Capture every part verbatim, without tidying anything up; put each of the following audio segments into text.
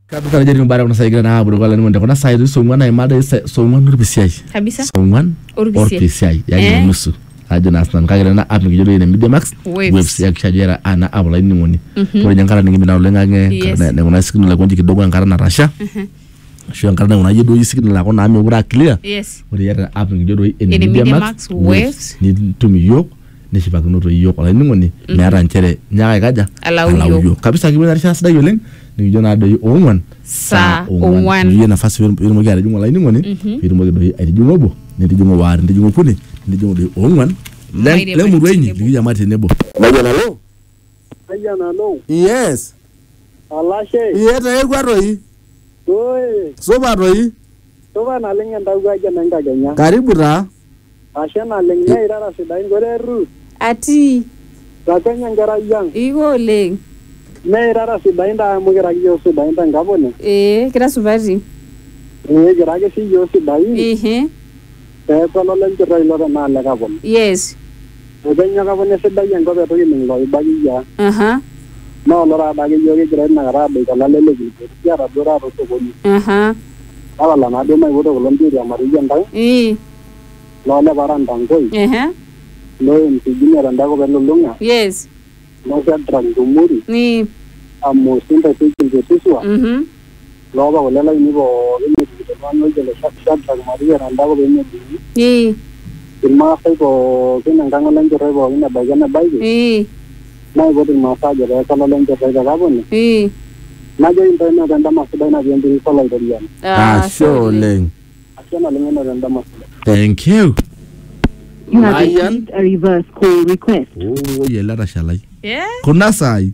Kadu kana jadi mbara kuna saigira na aburu kwa lani kuna saidu so mwana imada so mwana urbisiai kabisa so mwana urbisiai yani nusu ajo na asnan kagira na app ngijo ine Media Max webs ya kishajera ana abula ini ngoni kwa nyankara ningi mina ulenga nge na kuna signal kwa kidogo ngara na rasha sio ngara na unaje do signal la kona ame ura clear yes uri ya app ngijo do ine Media Max webs ni tumi yo ni shibaka noto yo kwa ini ngoni meara nchere nyaka kaja alaw yo kabisa kibena rasha sada yoleng nijo na do onwan sa onwan yena fasi yero mo gara jungo la ini ngoni yero mo do ay jungo bo ni jungo war ni jungo kuni ni jungo do onwan le le mu wenyi li ya mate nebo majana lo majana lo yes alashe yeta e gwaroi oi soba roi soba na lenga ndauga jana ngaganya karibu ra ashana lenga irara sidai ngoreru ati rakanya ngara yang igo leng me irara sidai nda mugera yo sidai nda ngabone eh kira subari eh gira ke si yo sidai eh eh kono len jira ilo na la gabon yes oganya gabone sidai yang gobe to yin lo ibagi ya aha no lora da ge yo ge gira na gara be kala lele ge ya ra dora ro to goni aha ala na do mai godo golon di ya mari yang dai eh lo le baran dang koi eh lo en ti dinya randa go belo lunga yes no se trang dumuri ni amo sinta ti ti susua mhm lo ba golela ni bo ni ti no je le shat shat trang mari randa go beno ni ilma sai go kina nganga lan jore bo ina ba jana bai eh na go din ma sa jore kala lan jore ga gabon eh na je inta na randa ma sai na bien di solo dorian ah sholeng ashana lenga randa ma thank you You have received a reverse call request. oh yela rashalai yeah kuna sai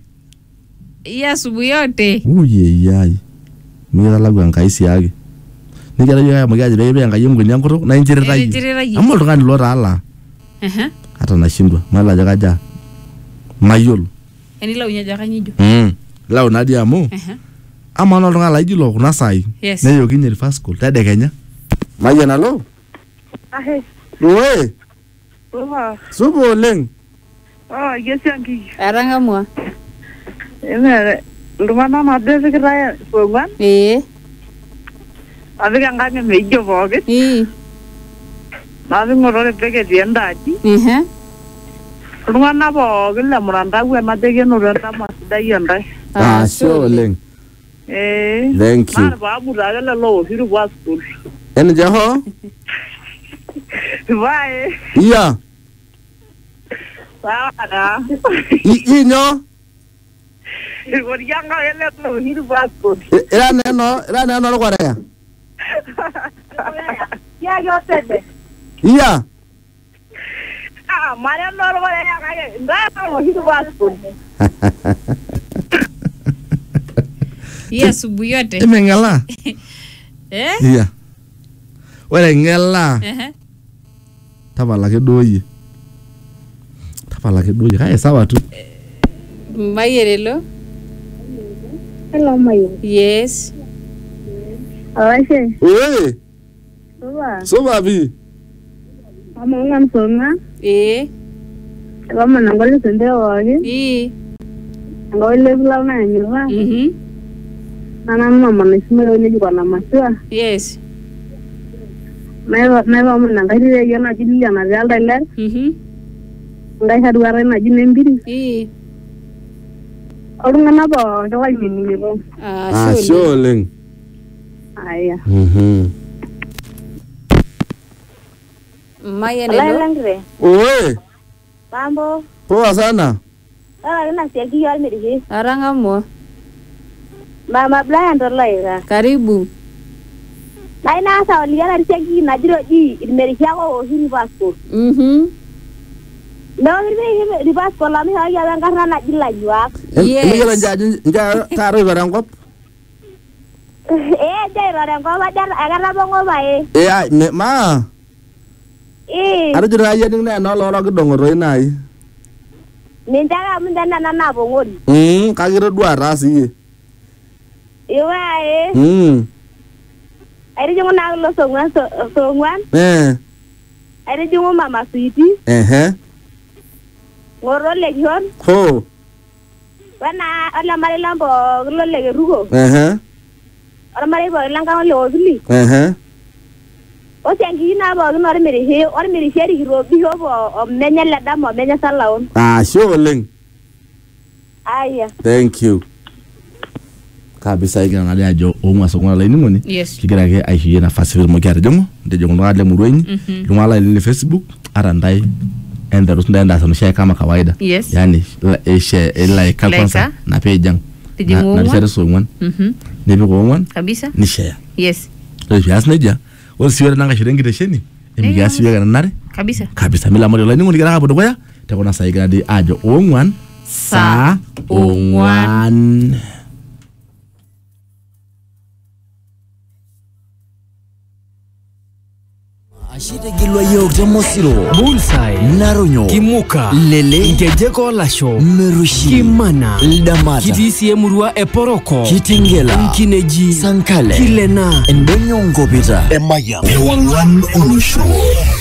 ya subu yote uye yai mira la gwan kaisi yake nigera yo magaje bebe yanga yimgwe nyankoro na injirira yi amol ngani lora ala aha hata nashindwa mala jagaja mayol yani la unyaja kanyijo mm la unadi amo aha ama no ngala ijilo kuna sai yes ne yo kinyeri first school tade Kenya mayana lo ahe we oha subo leng ah yesi angi aranga mwa ene lumana na dese kiraya songwan eh abiga ngane mejo boge eh nabi ngorore peke diendaji eh lumana boge la muranda we na dege no renta masida yenda ah sholeng eh thank you mar ba muraga la lo hiru was school en jaho bye iya sawa i inyo Gorianga ele lo hiru was school era neno era neno ko rega ya yo tete iya ah mare no lo ya ga nda lo hiru was school ya subu yote imengala eh iya wala ngela eh tabala ke doyi tabala ke doyi kaya sawa tu mayerelo Hello, Mayo. yes Alashe. we Soba. soba bi Mama ngam songa. eh Mama nangole sende wage. eh Ngole bula na nyuwa. mhm Nana mama nisimero ni kwa na maswa. yes Naiva naiva mama nangale yana jili yana jalda ler. mhm Ngai haduara na jine mbiri. eh Olunga na ba ndo wa mini ni bo. ah ah sholeng sholeng Aya. mhm mayerelo Langre. we Mambo. poa sana Ah, na siaki yal miri. aranga mwa Mama Brian ndo laiga. karibu Nai na sa oliana siaki na jiro ji miri yako hiri basko. mhm No hiri hiri basko la mi ha ya ngara na jila juak. Yes. ngela njaji nja taro barangop Eh, jairo rengo wajar agara bongo bae. e ai me ma Eh, ara jira yeding ne no loro gidongo roi nai ninjaga mundana na na bongori. mm kagiro dwara si Iwa eh, mm ari jongo na lo songwan songwan. eh Ari jongo mama sweetie. eh eh Ngoro le yon. ho Wana ala mari lambo lo le rugo. eh eh ormarei pookin lenkang le Otuli. Ehe. Osiankiki naa pookin ormirishi ormirishi erikito bishop omenye le dama omenye salaon. Ashe oleng. Aya. Thank you. Kabisa igira ngale ajo omwa sokona la iningoni. Yes. Kigira ake aishiye nafasi vile mokia rejongo. Ndejo ngono ale muruenyi. Lumala ile Facebook arandai enda rusunda enda sanusha kama kawaida. Yes. Yani eshe ela kalkonsa na pejang. Tijingo na nisere so ngwan. Mhm. Nebi ko ngwan. Kabisa. Ni share. Yes. Lo fias neja. Wala siwera nanga shirenge tesheni. Emiga siwera nare. Kabisa. Kabisa mila mori la iningoni gara hapo dogoya. Tekona sa igira di ajo ongwan sa ongwan. Ashite gilwa yok temosiro Bullseye Naronyo Kimuka Lele Ngejeko Lasho Merushi Kimana Ldamata Kitisi Emurua Eporoko Kitingela Mkineji Sankale Kilena Endonyo Ngopita Emaya Ewangan Olusho